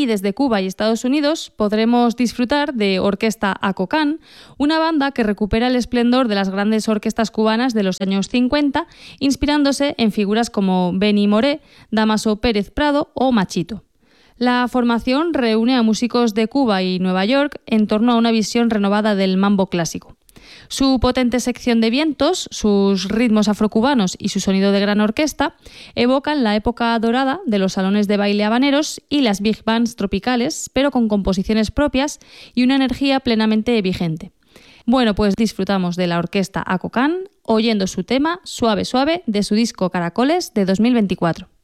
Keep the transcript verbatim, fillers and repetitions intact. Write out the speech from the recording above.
Y desde Cuba y Estados Unidos podremos disfrutar de Orquesta Acocán, una banda que recupera el esplendor de las grandes orquestas cubanas de los años cincuenta, inspirándose en figuras como Benny Moré, Dámaso Pérez Prado o Machito. La formación reúne a músicos de Cuba y Nueva York en torno a una visión renovada del mambo clásico. Su potente sección de vientos, sus ritmos afrocubanos y su sonido de gran orquesta evocan la época dorada de los salones de baile habaneros y las big bands tropicales, pero con composiciones propias y una energía plenamente vigente. Bueno, pues disfrutamos de la orquesta Acocán oyendo su tema Suave Suave de su disco Caracoles de dos mil veinticuatro.